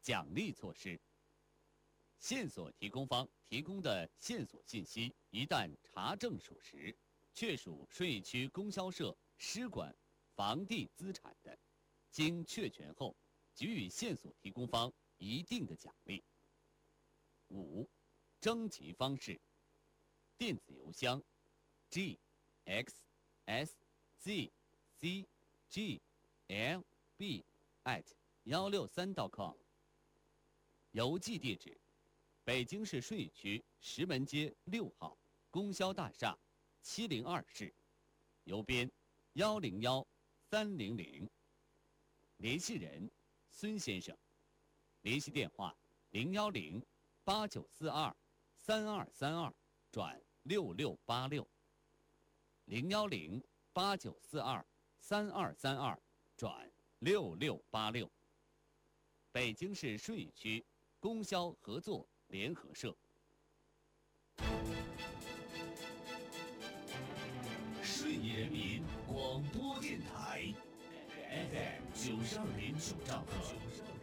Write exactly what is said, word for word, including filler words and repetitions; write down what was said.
奖励措施。线索提供方提供的线索信息一旦查证属实，确属顺义区供销社失管房地资产的，经确权后，给予线索提供方一定的奖励。五、征集方式：电子邮箱 g x s z c g l b at 一六三 点 com， 邮寄地址：北京市顺义区石门街六号供销大厦七零二室，邮编幺零幺三零零。联系人：孙先生。联系电话：零幺零八九四二三二三二转六六八六，零幺零八九四二三二三二转六六八六。北京市顺义区供销合作联合社。 顺义人民广播电台 F M 九十二点九兆赫。